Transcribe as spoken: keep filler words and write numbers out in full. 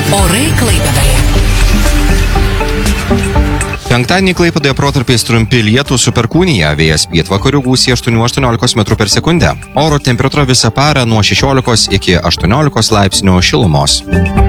Orai Klaipėdoje. Penktadienį Klaipėdoje protarpiais trumpi lietūs su perkūnija, vėjas pietvakarių gūsiai aštuoni aštuoniolikos metrų per sekundę. Oro temperatūra visą parą nuo šešiolikos iki aštuoniolikos laipsnių šilumos.